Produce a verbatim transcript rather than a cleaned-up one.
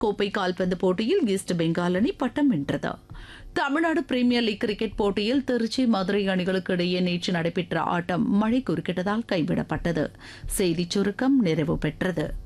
கோப்பை கால்பந்து போட்டியில் ஈஸ்ட் பெங்கால் அணி பட்டம் வென்றது. தமிழ்நாடு பிரீமியர் லீக் கிரிக்கெட் போட்டியில் திருச்சி மதுரை அணிகளுக்கு இடையே நேற்று நடைபெற்ற ஆட்டம் மழை குறுக்கிட்டதால் கைவிடப்பட்டது. செய்திச் சுருக்கம் நிறைவு பெற்றது.